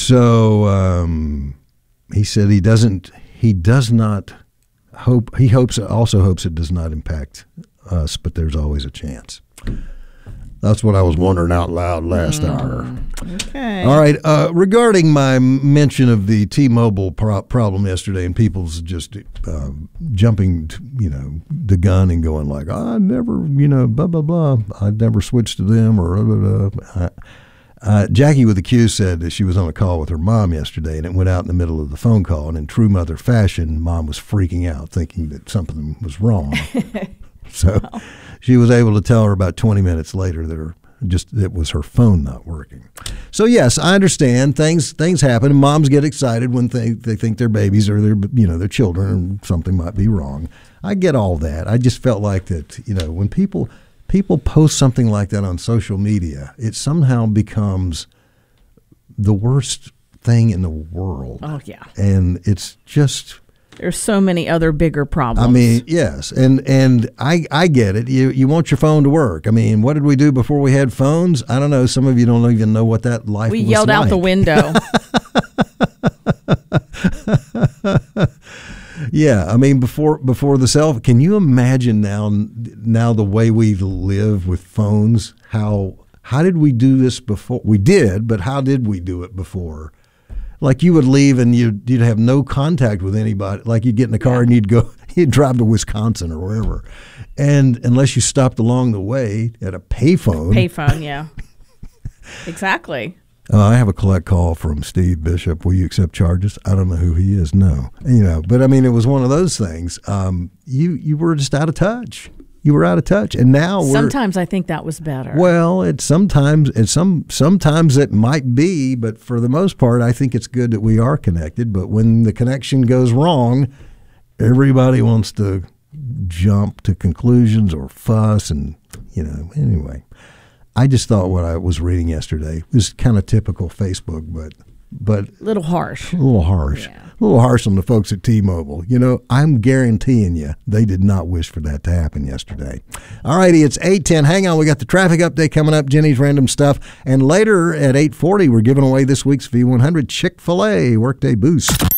So he said he does not hope, also hopes it does not impact us, but there's always a chance. That's what I was wondering out loud last hour. Okay. All right. Regarding my mention of the T-Mobile problem yesterday and people's just jumping, the gun and going like, I never, blah, blah, blah. I never switched to them or blah, blah, blah. Jackie with the Q said that she was on a call with her mom yesterday and it went out in the middle of the phone call. And in true mother fashion, mom was freaking out thinking that something was wrong. So she was able to tell her about 20 minutes later that it was her phone not working. So yes, I understand things happen, and moms get excited when they think their babies or their children and something might be wrong. I get all that. I just felt like that when people post something like that on social media, it somehow becomes the worst thing in the world. Oh yeah, and it's just. There's so many other bigger problems. I mean, yes, and I get it. You want your phone to work. I mean, what did we do before we had phones? I don't know. Some of you don't even know what that life was like. We yelled out the window. Yeah, I mean, before the cell phone. Can you imagine now the way we live with phones? How did we do this before? We did, but how did we do it before? Like you would leave and you'd have no contact with anybody. Like you'd get in the car and you'd drive to Wisconsin or wherever. And unless you stopped along the way at a payphone. Payphone, yeah. Exactly. I have a collect call from Steve Bishop. Will you accept charges? I don't know who he is. No. But I mean, it was one of those things. You were just out of touch. You were out of touch, and now sometimes I think that was better. Well, sometimes it might be, but for the most part, I think it's good that we are connected. But when the connection goes wrong, everybody wants to jump to conclusions or fuss, and Anyway, I just thought what I was reading yesterday was kind of typical Facebook, but a little harsh. A little harsh. Yeah. A little harsh on the folks at T-Mobile. I'm guaranteeing you they did not wish for that to happen yesterday. All righty, it's 8:10. Hang on, we got the traffic update coming up, Jenny's Random Stuff. And later at 8:40, we're giving away this week's V100 Chick-fil-A Workday Boost.